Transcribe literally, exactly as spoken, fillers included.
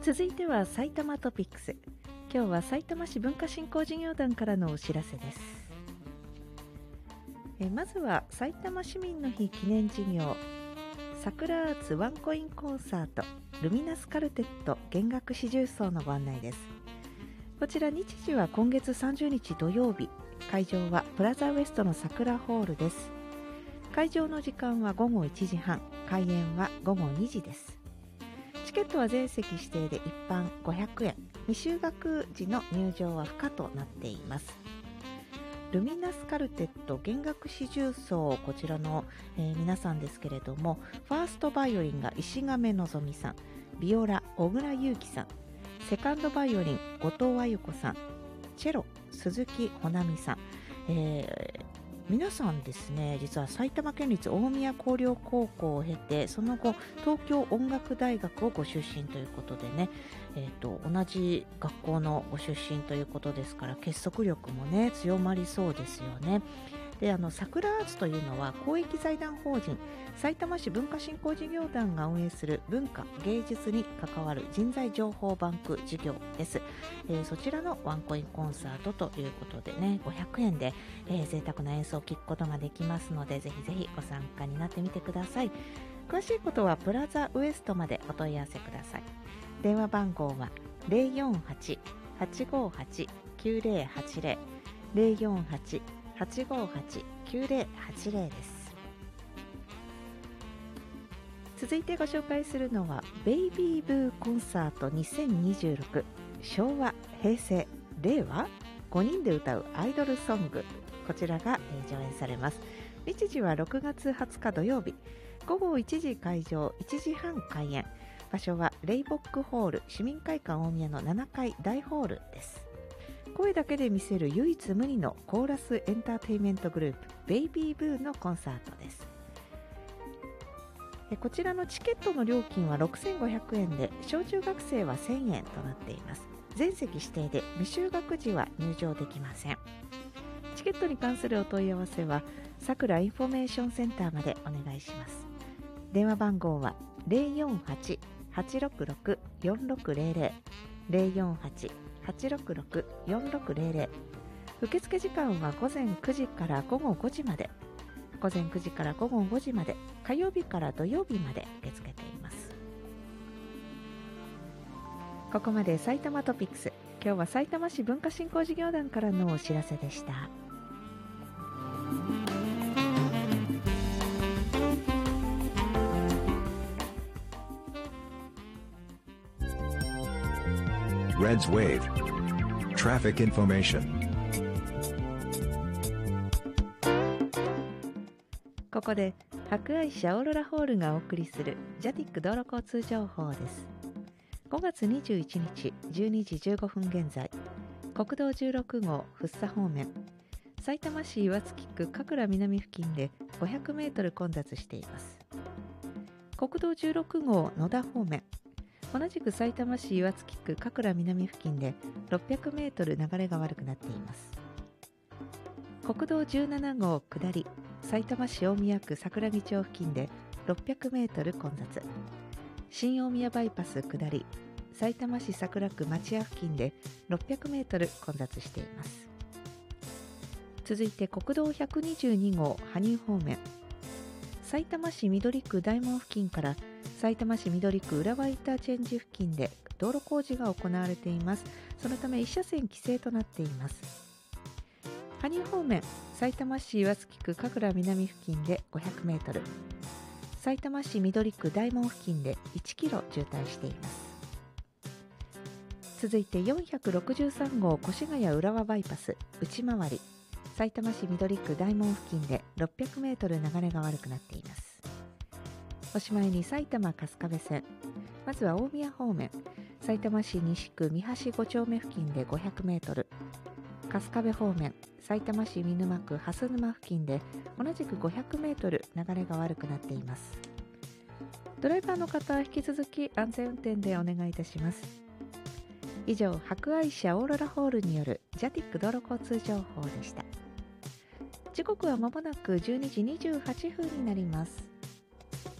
続いては埼玉トピックス。今日は埼玉市文化振興事業団からのお知らせです。えまずは埼玉市民の日記念事業桜アーツワンコインコンサートルミナスカルテット弦楽四重奏のご案内です。こちら日時は今月さんじゅうにち土曜日、会場はプラザウエストの桜ホールです。会場の時間はごごいちじはん、開演はごごにじです。チケットは全席指定で一般ごひゃくえん、未就学時の入場は不可となっています。ルミナスカルテット弦楽四重奏、こちらの、えー、皆さんですけれども、ファーストバイオリンが石亀のぞみさん、ビオラ小倉優樹さん、セカンドバイオリン後藤あゆ子さん、チェロ鈴木ほなみさん、えー皆さんですね、実は埼玉県立大宮光陵高校を経て、その後東京音楽大学をご出身ということでね、えーと、同じ学校のご出身ということですから、結束力もね強まりそうですよね。で、あの桜アーツというのは公益財団法人埼玉市文化振興事業団が運営する文化芸術に関わる人材情報バンク事業です。えー、そちらのワンコインコンサートということでね、ごひゃくえんで、えー、贅沢な演奏を聴くことができますので、ぜひぜひご参加になってみてください。詳しいことはプラザウエストまでお問い合わせください。電話番号は ゼロよんはち はちごはち きゅうゼロはちゼロ ゼロよんはち はちごはち きゅうゼロはちゼロ です。続いてご紹介するのはベイビーブーコンサートにせんにじゅうろく、昭和、平成、令和ごにんで歌うアイドルソング、こちらが、えー、上演されます。日時はろくがつはつか土曜日、ごごいちじ会場、いちじはん開演。場所はレイボックホール市民会館大宮のななかい大ホールです。声だけで見せる唯一無二のコーラスエンターテインメントグループベイビーブーのコンサートです。こちらのチケットの料金はろくせんごひゃくえんで、小中学生はせんえんとなっています。全席指定で未就学時は入場できません。チケットに関するお問い合わせはさくらインフォメーションセンターまでお願いします。電話番号は ゼロよんはち はちろくろく よんろくゼロゼロ ゼロよんはち はちろくろく よんろくゼロゼロ。受付時間はごぜんくじからごごごじまで、ごぜんくじからごごごじまで、火曜日から土曜日まで受け付けています。ここまで埼玉トピックス。今日は埼玉市文化振興事業団からのお知らせでした。 Reds Wave Traffic Information。 ここで博愛市アオロラホールがお送りするジャティック道路交通情報です。ごがつにじゅういちにちじゅうにじじゅうごふん現在、国道じゅうろくごう福生方面、さいたま市岩槻区神楽南付近でごひゃくメートル混雑しています。国道じゅうろくごう野田方面、同じくさいたま市岩槻区神楽南付近でろっぴゃくメートル流れが悪くなっています。国道じゅうななごう下りさいたま市大宮区桜木町付近でろっぴゃくメートル混雑。新大宮バイパス下りさいたま市桜区町屋付近でろっぴゃくメートル混雑しています。続いて国道ひゃくにじゅうにごう羽生方面、さいたま市緑区大門付近からさいたま市緑区浦和インターチェンジ付近で道路工事が行われています。そのためいっしゃせん規制となっています。羽生方面、さいたま市岩槻区神楽南付近でごひゃくメートル、さいたま市緑区大門付近でいちキロ渋滞しています。続いてよんひゃくろくじゅうさんごう越谷浦和バイパス内回りさいたま市緑区大門付近でろっぴゃくメートル流れが悪くなっています。おしまいに埼玉春日部線、まずは大宮方面、さいたま市西区三橋ご丁目付近でごひゃくメートル、春日部方面、さいたま市見沼区蓮沼付近で同じくごひゃくメートル流れが悪くなっています。ドライバーの方は引き続き安全運転でお願いいたします。以上、博愛市アオロラホールによるジャティック道路交通情報でした。時刻はまもなくじゅうにじにじゅうはっぷんになります。